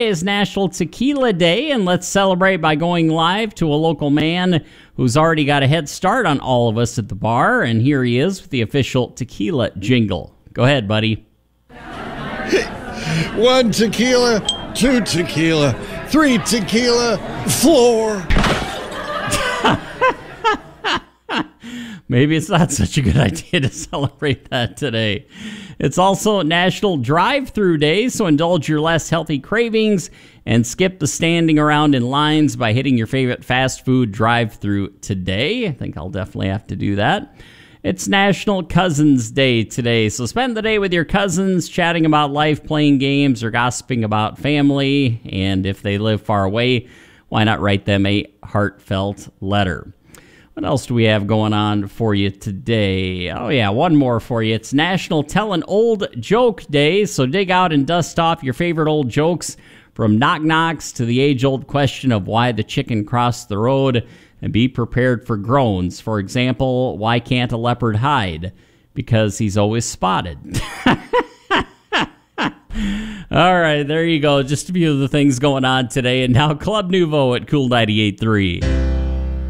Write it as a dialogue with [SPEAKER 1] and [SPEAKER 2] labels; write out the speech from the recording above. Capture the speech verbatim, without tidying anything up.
[SPEAKER 1] Is National Tequila Day, and let's celebrate by going live to a local man who's already got a head start on all of us at the bar, and here he is with the official tequila jingle. Go ahead, buddy.
[SPEAKER 2] One tequila, two tequila, three tequila, four.
[SPEAKER 1] Maybe it's not such a good idea to celebrate that today. It's also National Drive-Thru Day, so indulge your less healthy cravings and skip the standing around in lines by hitting your favorite fast food drive-thru today. I think I'll definitely have to do that. It's National Cousins Day today, so spend the day with your cousins, chatting about life, playing games, or gossiping about family. And if they live far away, why not write them a heartfelt letter? What else do we have going on for you today? Oh, yeah, one more for you. It's National Tell an Old Joke Day, so dig out and dust off your favorite old jokes, from knock-knocks to the age-old question of why the chicken crossed the road, and be prepared for groans. For example, why can't a leopard hide? Because he's always spotted. All right, there you go. Just a few of the things going on today. And now Club Nouveau at Cool ninety-eight point three.